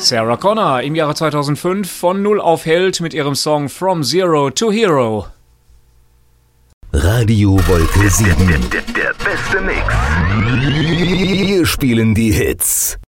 Sarah Connor im Jahre 2005 von Null auf Held mit ihrem Song From Zero to Hero. Radio Wolke 7. Der beste Mix. Wir spielen die Hits.